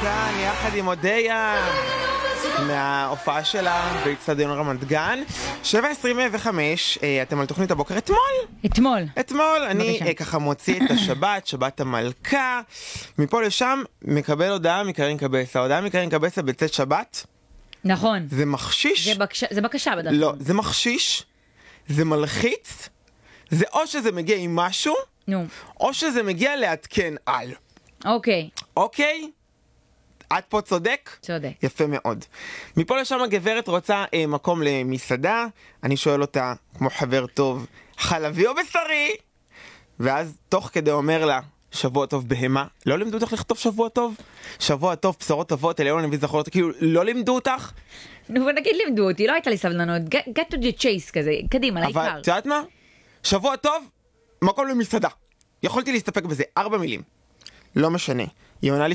כאן יחד עם אודיה מההופעה שלה באצטדיון רמת גן. 7:25, אתם על תוכנית הבוקר. אתמול אני ככה מוציא את השבת, שבת המלכה, מפה לשם מקבל הודעה מקרין קבסה. הודעה מקרין קבסה בצאת שבת. נכון. זה מחשיש. זה בקשה בדרך. לא, זה מחשיש, זה מלחיץ, זה או שזה מגיע עם משהו, או שזה מגיע לעדכן על. אוקיי? את פה צודק? צודק. יפה מאוד. מפה לשם הגברת רוצה מקום למסעדה, אני שואל אותה, כמו חבר טוב, חלבי או בשרי? ואז תוך כדי אומר לה, שבוע טוב בהמה. לא לימדו אותך לכתוב שבוע טוב? שבוע טוב, בשורות טובות, אליון הנביא זכור, כאילו לא לימדו אותך? נו, נגיד לימדו אותי, לא הייתה לי סבלנות. Get to the chase כזה, קדימה, לעיקר. אבל, את יודעת מה? שבוע טוב, מקום למסעדה. יכולתי להסתפק בזה, 4 מילים. לא משנה. היא עונה לי